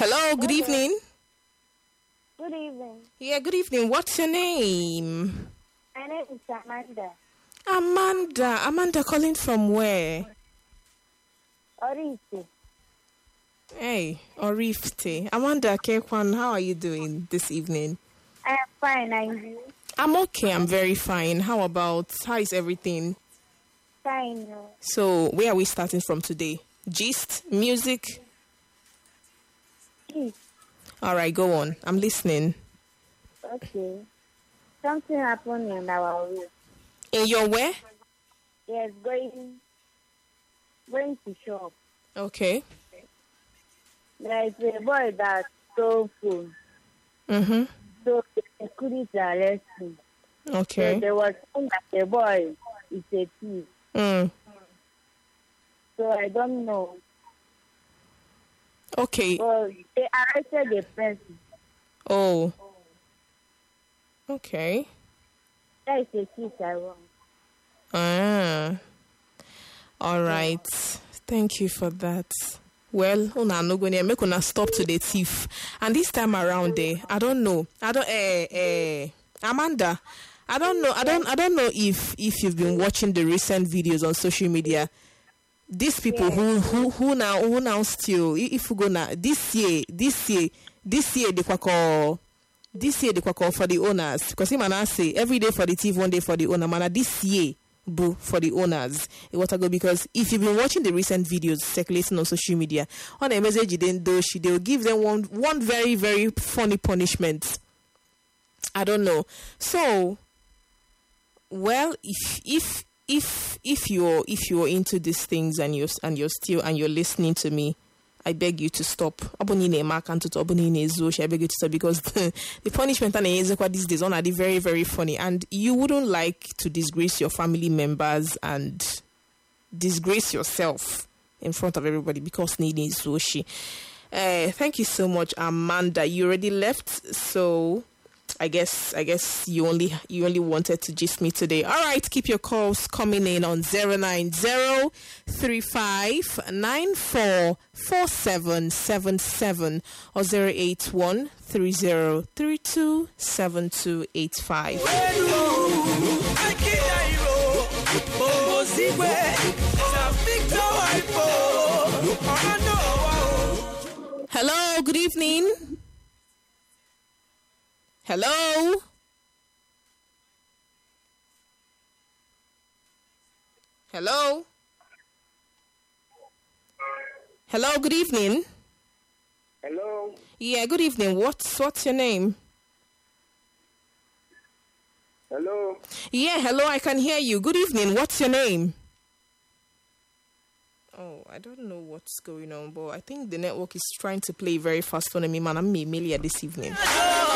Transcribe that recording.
Hello, good evening. Good evening. Yeah, good evening. What's your name? My name is Amanda. Amanda calling from where? Orisi. Hey, Orifte. Amanda Kekwan, how are you doing this evening? I am fine, and you? I'm okay, I'm very fine. How is everything? Fine. So, where are we starting from today? Gist? Music? Yes. All right, go on. I'm listening. Okay. Something happened in our room. In your where? Yes, going to shop. Okay. There is a boy that stole phone. Mm-hmm. So they couldn't arrest him. Okay. So there was saying that the boy is a thief. Mm. So I don't know. Okay. But they arrested the person. Oh. Okay. That is a thief I want. Ah. All right. Thank you for that. Well, una no go near make una stop to the thief. And this time around I don't know. Amanda, I don't know if you've been watching the recent videos on social media. These people who now still, if you go now this year they call for the owners, because him and I say every day for the thief, one day for the owner. Man, this year boo for the owners. It was go because if you've been watching the recent videos circulating on social media, on a message they'll give them one very, very funny punishment. I don't know. So, well, if you're into these things and you're listening to me, I beg you to stop. I beg you to stop, because the punishment these days are very, very funny, and you wouldn't like to disgrace your family members and disgrace yourself in front of everybody because Nini is Zoshi. Thank you so much, Amanda. You already left, so I guess you only wanted to gist me today. All right, keep your calls coming in on 09035944777 or 08130327285. Hello, good evening. Hello? Hello? Hello, good evening. Hello. Yeah, good evening. What's your name? Hello. Yeah, hello, I can hear you. Good evening. What's your name? Oh, I don't know what's going on, but I think the network is trying to play very fast on me, man. I'm Emilia this evening.